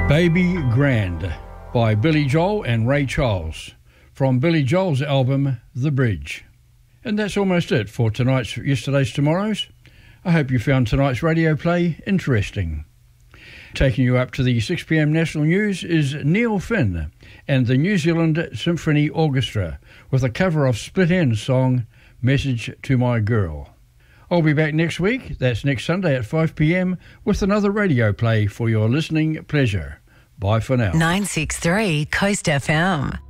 Baby Grand by Billy Joel and Ray Charles from Billy Joel's album The Bridge. And that's almost it for tonight's Yesterday's Tomorrow's. I hope you found tonight's radio play interesting. Taking you up to the 6 p.m. national news is Neil Finn and the New Zealand Symphony Orchestra with a cover of Split End's song Message to My Girl. I'll be back next week, that's next Sunday at 5 p.m, with another radio play for your listening pleasure. Bye for now. 963 Coast FM.